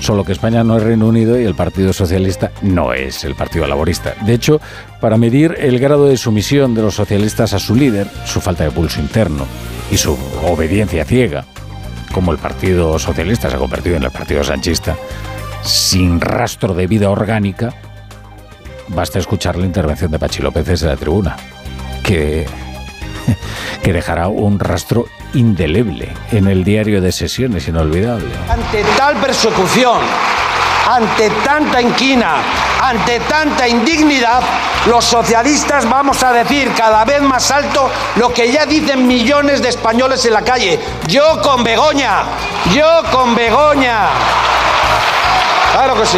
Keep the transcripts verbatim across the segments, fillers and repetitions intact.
solo que España no es Reino Unido y el Partido Socialista no es el Partido Laborista. De hecho, para medir el grado de sumisión de los socialistas a su líder, su falta de pulso interno y su obediencia ciega, como el Partido Socialista se ha convertido en el Partido Sanchista, sin rastro de vida orgánica, basta escuchar la intervención de Pachi López desde la tribuna, que, que dejará un rastro indeleble en el diario de sesiones, inolvidable. Ante tal persecución, ante tanta inquina, ante tanta indignidad, los socialistas vamos a decir cada vez más alto lo que ya dicen millones de españoles en la calle. Yo con Begoña, yo con Begoña. Claro que sí.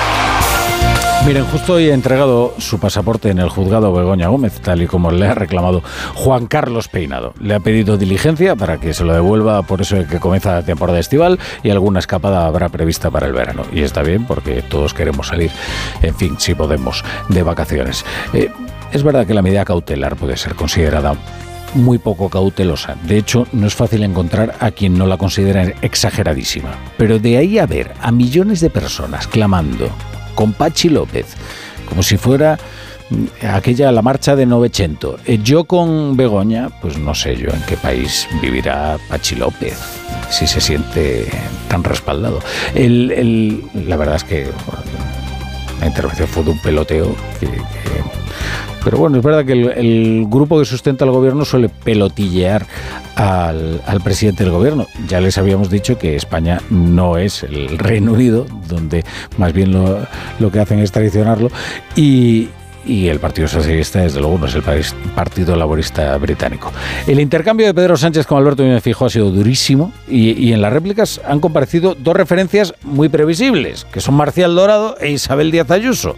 Miren, justo hoy ha entregado su pasaporte en el juzgado Begoña Gómez, tal y como le ha reclamado Juan Carlos Peinado. Le ha pedido diligencia para que se lo devuelva, por eso es que comienza la temporada estival y alguna escapada habrá prevista para el verano. Y está bien, porque todos queremos salir, en fin, si podemos, de vacaciones. Eh, es verdad que la medida cautelar puede ser considerada muy poco cautelosa. De hecho, no es fácil encontrar a quien no la considere exageradísima. Pero de ahí a ver a millones de personas clamando con Pachi López, como si fuera aquella la marcha de Novecento. Eh, yo con Begoña, pues no sé yo en qué país vivirá Pachi López, si se siente tan respaldado. El, el, la verdad es que bueno, la intervención fue de un peloteo que, que pero bueno, es verdad que el, el grupo que sustenta el gobierno suele pelotillear al, al presidente del gobierno. Ya les habíamos dicho que España no es el Reino Unido, donde más bien lo, lo que hacen es traicionarlo, y, y el Partido Socialista, desde luego, no es el país, Partido Laborista británico. El intercambio de Pedro Sánchez con Alberto Núñez Feijóo ha sido durísimo, y, y en las réplicas han comparecido dos referencias muy previsibles, que son Marcial Dorado e Isabel Díaz Ayuso.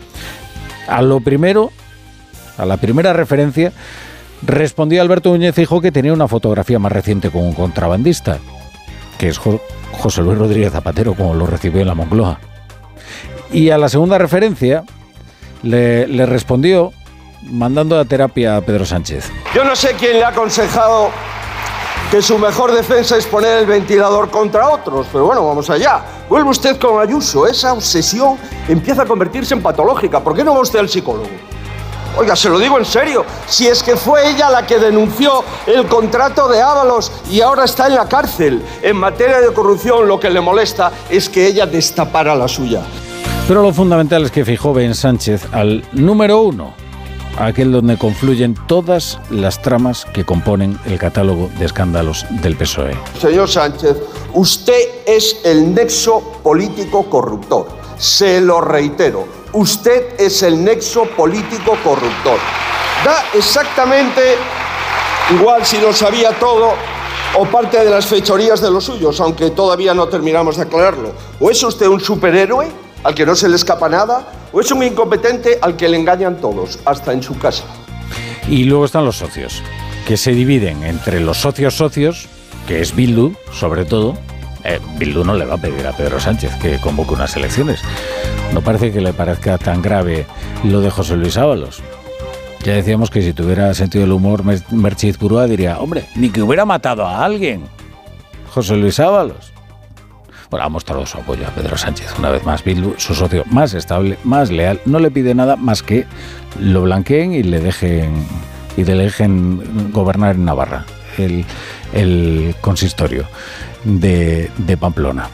A lo primero... A la primera referencia respondió Alberto Núñez Feijóo que tenía una fotografía más reciente con un contrabandista, que es José Luis Rodríguez Zapatero, como lo recibió en la Moncloa. Y a la segunda referencia le, le respondió mandando a terapia a Pedro Sánchez. Yo no sé quién le ha aconsejado que su mejor defensa es poner el ventilador contra otros, pero bueno, vamos allá. Vuelve usted con Ayuso, esa obsesión empieza a convertirse en patológica. ¿Por qué no va usted al psicólogo? Oiga, se lo digo en serio, si es que fue ella la que denunció el contrato de Ábalos y ahora está en la cárcel. En materia de corrupción lo que le molesta es que ella destapara la suya. Pero lo fundamental es que Feijóo ve en Sánchez al número uno, aquel donde confluyen todas las tramas que componen el catálogo de escándalos del P S O E. Señor Sánchez, usted es el nexo político corruptor, se lo reitero. Usted es el nexo político corruptor. Da exactamente igual si lo sabía todo o parte de las fechorías de los suyos, aunque todavía no terminamos de aclararlo. ¿O es usted un superhéroe al que no se le escapa nada? ¿O es un incompetente al que le engañan todos, hasta en su casa? Y luego están los socios, que se dividen entre los socios socios, que es Bildu, sobre todo. Eh, Bildu no le va a pedir a Pedro Sánchez que convoque unas elecciones. No parece que le parezca tan grave lo de José Luis Ábalos. Ya decíamos que si tuviera sentido del humor, Merche Izpurúa diría, hombre, ni que hubiera matado a alguien, José Luis Ábalos. Bueno, ha mostrado su apoyo a Pedro Sánchez. Una vez más, Bildu, su socio más estable, más leal, no le pide nada más que lo blanqueen y le dejen, y le dejen gobernar en Navarra, el, el consistorio de, de Pamplona.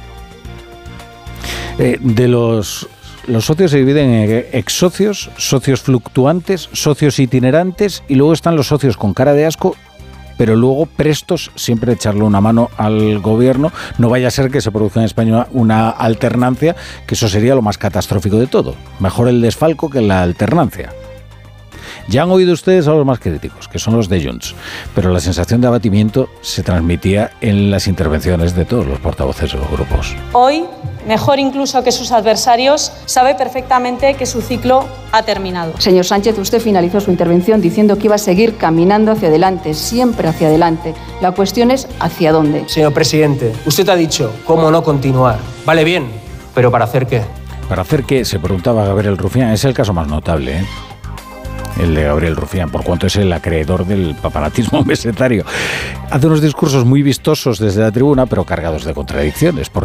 Eh, de los... Los socios se dividen en ex-socios, socios fluctuantes, socios itinerantes y luego están los socios con cara de asco, pero luego prestos siempre a echarle una mano al gobierno. No vaya a ser que se produzca en España una alternancia, que eso sería lo más catastrófico de todo. Mejor el desfalco que la alternancia. Ya han oído ustedes a los más críticos, que son los de Junts, pero la sensación de abatimiento se transmitía en las intervenciones de todos los portavoces de los grupos. Hoy, mejor incluso que sus adversarios, sabe perfectamente que su ciclo ha terminado. Señor Sánchez, usted finalizó su intervención diciendo que iba a seguir caminando hacia adelante, siempre hacia adelante. La cuestión es ¿hacia dónde? Señor presidente, usted ha dicho cómo no continuar. Vale bien, pero ¿para hacer qué? ¿Para hacer qué? Se preguntaba Gabriel Rufián. Es el caso más notable, ¿eh? El de Gabriel Rufián, por cuanto es el acreedor del papanatismo mesetario. Hace unos discursos muy vistosos desde la tribuna, pero cargados de contradicciones, porque